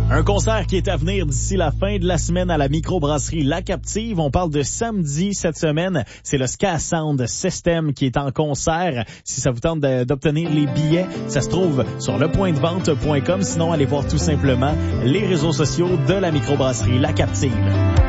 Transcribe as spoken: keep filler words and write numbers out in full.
Un concert qui est à venir d'ici la fin de la semaine à la microbrasserie La Captive. On parle de samedi cette semaine. C'est le Ska Sound System qui est en concert. Si ça vous tente de, d'obtenir les billets, ça se trouve sur le point de vente point com. Sinon, allez voir tout simplement les réseaux sociaux de la microbrasserie La Captive.